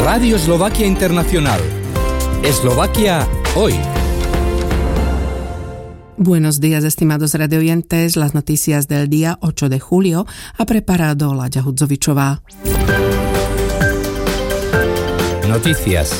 Radio Eslovaquia Internacional. Eslovaquia hoy. Buenos días, estimados radioyentes. Las noticias del día 8 de julio ha preparado Láďa Hudzovičová. Noticias.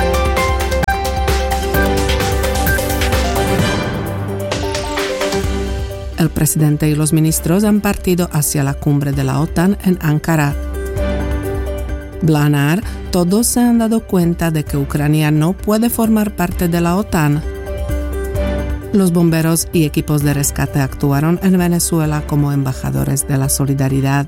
El presidente y los ministros han partido hacia la cumbre de la OTAN en Ankara. Blanár, todos se han dado cuenta de que Ucrania no puede formar parte de la OTAN. Los bomberos y equipos de rescate actuaron en Venezuela como embajadores de la solidaridad.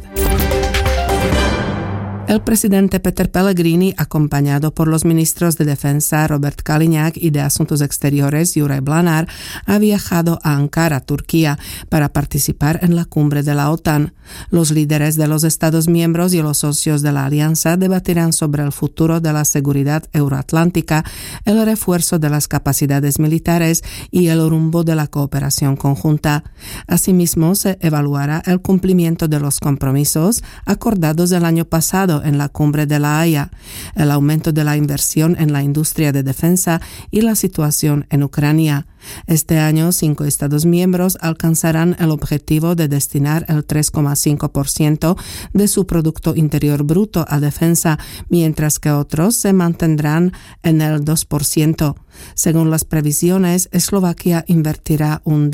El presidente Peter Pellegrini, acompañado por los ministros de Defensa Robert Kaliňák y de Asuntos Exteriores Juraj Blanár, ha viajado a Ankara, Turquía, para participar en la cumbre de la OTAN. Los líderes de los Estados miembros y los socios de la alianza debatirán sobre el futuro de la seguridad euroatlántica, el refuerzo de las capacidades militares y el rumbo de la cooperación conjunta. Asimismo, se evaluará el cumplimiento de los compromisos acordados el año pasado en la cumbre de La Haya, el aumento de la inversión en la industria de defensa y la situación en Ucrania. Este año, 5 Estados miembros alcanzarán el objetivo de destinar el 3,5% de su Producto Interior Bruto a defensa, mientras que otros se mantendrán en el 2%. Según las previsiones, Eslovaquia invertirá un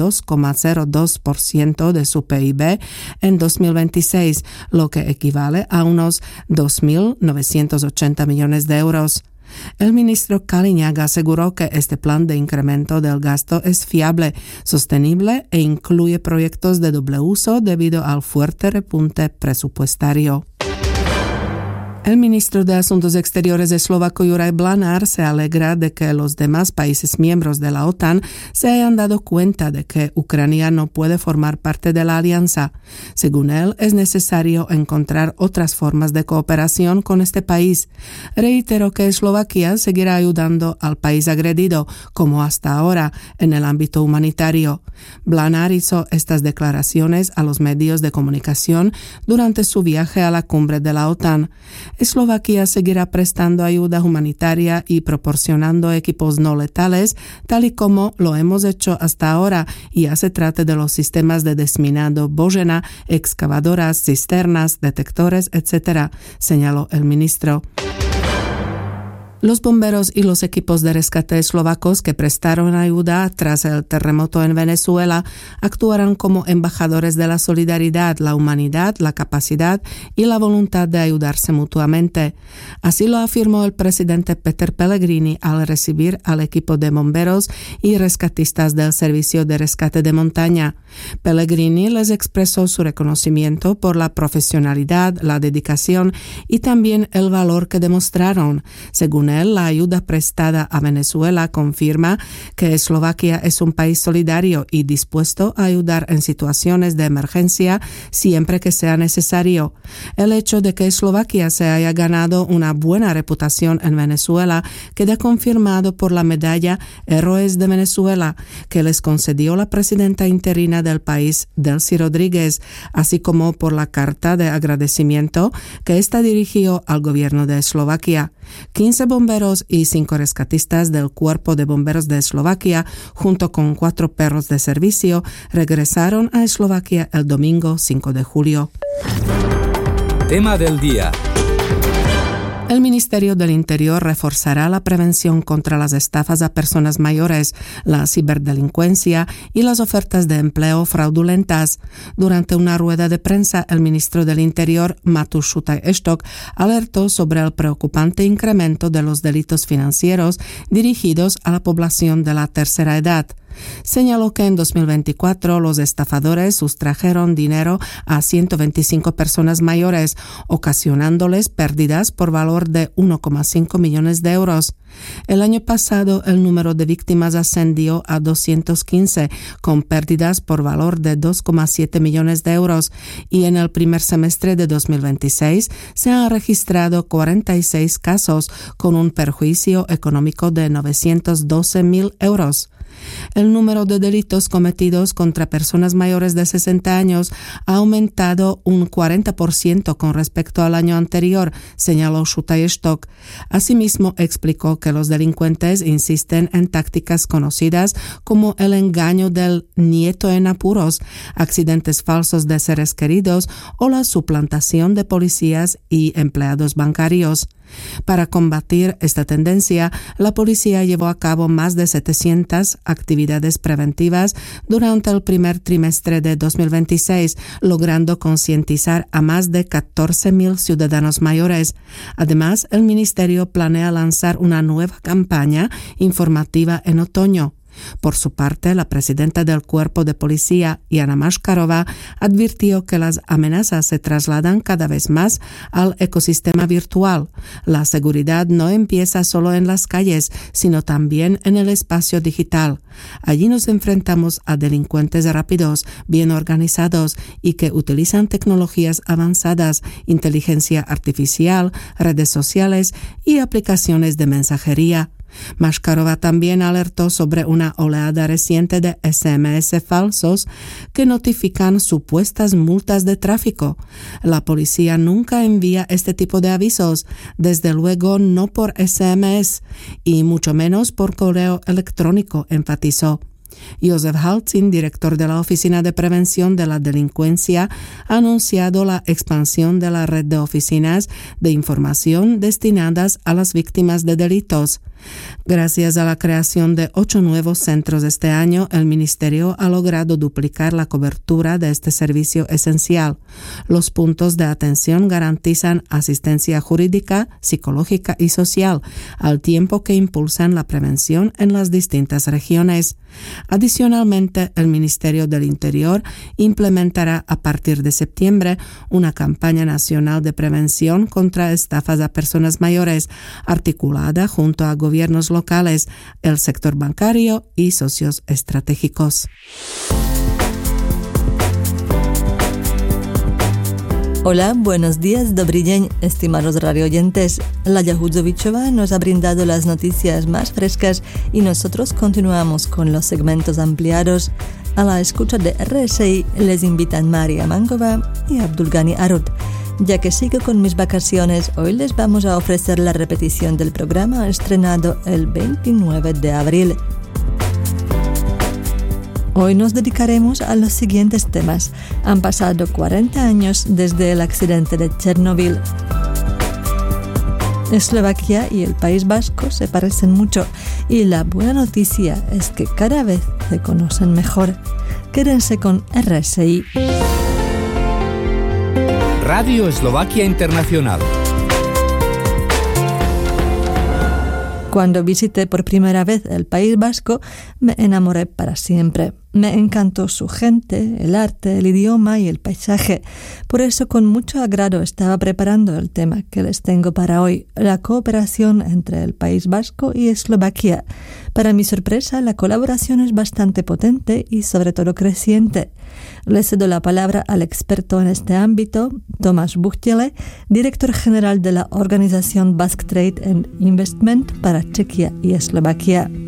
2,02% de su PIB en 2026, lo que equivale a unos 2.980 millones de euros. El ministro Kaliňák aseguró que este plan de incremento del gasto es fiable, sostenible e incluye proyectos de doble uso debido al fuerte repunte presupuestario. El ministro de Asuntos Exteriores eslovaco Juraj Blanár se alegra de que los demás países miembros de la OTAN se hayan dado cuenta de que Ucrania no puede formar parte de la alianza. Según él, es necesario encontrar otras formas de cooperación con este país. Reiteró que Eslovaquia seguirá ayudando al país agredido, como hasta ahora, en el ámbito humanitario. Blanár hizo estas declaraciones a los medios de comunicación durante su viaje a la cumbre de la OTAN. Eslovaquia seguirá prestando ayuda humanitaria y proporcionando equipos no letales, tal y como lo hemos hecho hasta ahora, ya se trate de los sistemas de desminado Božena, excavadoras, cisternas, detectores, etc., señaló el ministro. Los bomberos y los equipos de rescate eslovacos que prestaron ayuda tras el terremoto en Venezuela actuarán como embajadores de la solidaridad, la humanidad, la capacidad y la voluntad de ayudarse mutuamente. Así lo afirmó el presidente Peter Pellegrini al recibir al equipo de bomberos y rescatistas del Servicio de Rescate de Montaña. Pellegrini les expresó su reconocimiento por la profesionalidad, la dedicación y también el valor que demostraron. Según él, la ayuda prestada a Venezuela confirma que Eslovaquia es un país solidario y dispuesto a ayudar en situaciones de emergencia siempre que sea necesario. El hecho de que Eslovaquia se haya ganado una buena reputación en Venezuela queda confirmado por la medalla Héroes de Venezuela que les concedió la presidenta interina del país, Delcy Rodríguez, así como por la carta de agradecimiento que ésta dirigió al gobierno de Eslovaquia. 15 bomberos y 5 rescatistas del Cuerpo de Bomberos de Eslovaquia, junto con 4 perros de servicio, regresaron a Eslovaquia el domingo 5 de julio. Tema del día. El Ministerio del Interior reforzará la prevención contra las estafas a personas mayores, la ciberdelincuencia y las ofertas de empleo fraudulentas. Durante una rueda de prensa, el ministro del Interior, Matúš Šutaj-Eštok, alertó sobre el preocupante incremento de los delitos financieros dirigidos a la población de la tercera edad. Señaló que en 2024 los estafadores sustrajeron dinero a 125 personas mayores, ocasionándoles pérdidas por valor de 1,5 millones de euros. El año pasado el número de víctimas ascendió a 215, con pérdidas por valor de 2,7 millones de euros, y en el primer semestre de 2026 se han registrado 46 casos con un perjuicio económico de 912.000 euros. El número de delitos cometidos contra personas mayores de 60 años ha aumentado un 40% con respecto al año anterior, señaló Schutterstock. Asimismo, explicó que los delincuentes insisten en tácticas conocidas como el engaño del nieto en apuros, accidentes falsos de seres queridos o la suplantación de policías y empleados bancarios. Para combatir esta tendencia, la policía llevó a cabo más de 700 actividades preventivas durante el primer trimestre de 2026, logrando concientizar a más de 14.000 ciudadanos mayores. Además, el ministerio planea lanzar una nueva campaña informativa en otoño. Por su parte, la presidenta del Cuerpo de Policía, Jana Maškarová, advirtió que las amenazas se trasladan cada vez más al ecosistema virtual. La seguridad no empieza solo en las calles, sino también en el espacio digital. Allí nos enfrentamos a delincuentes rápidos, bien organizados y que utilizan tecnologías avanzadas, inteligencia artificial, redes sociales y aplicaciones de mensajería. Maškarová también alertó sobre una oleada reciente de SMS falsos que notifican supuestas multas de tráfico. La policía nunca envía este tipo de avisos, desde luego no por SMS y mucho menos por correo electrónico, enfatizó. Josef Haltzin, director de la Oficina de Prevención de la Delincuencia, ha anunciado la expansión de la red de oficinas de información destinadas a las víctimas de delitos. Gracias a la creación de 8 nuevos centros este año, el Ministerio ha logrado duplicar la cobertura de este servicio esencial. Los puntos de atención garantizan asistencia jurídica, psicológica y social, al tiempo que impulsan la prevención en las distintas regiones. Adicionalmente, el Ministerio del Interior implementará a partir de septiembre una campaña nacional de prevención contra estafas a personas mayores, articulada junto a gobiernos locales, el sector bancario y socios estratégicos. Hola, buenos días, dobrý deň, estimados radioyentes. Laďa Hudzovičová nos ha brindado las noticias más frescas y nosotros continuamos con los segmentos ampliados. A la escucha de RSI les invitan Maria Mangova y Abdulgani Arut. Ya que sigo con mis vacaciones, hoy les vamos a ofrecer la repetición del programa estrenado el 29 de abril. Hoy nos dedicaremos a los siguientes temas. Han pasado 40 años desde el accidente de Chernobyl. Eslovaquia y el País Vasco se parecen mucho y la buena noticia es que cada vez se conocen mejor. Quédense con RSI. Radio Eslovaquia Internacional. Cuando visité por primera vez el País Vasco, me enamoré para siempre. Me encantó su gente, el arte, el idioma y el paisaje. Por eso con mucho agrado estaba preparando el tema que les tengo para hoy, la cooperación entre el País Vasco y Eslovaquia. Para mi sorpresa, la colaboración es bastante potente y sobre todo creciente. Le cedo la palabra al experto en este ámbito, Tomáš Buchtele, director general de la organización Basque Trade and Investment para Chequia y Eslovaquia.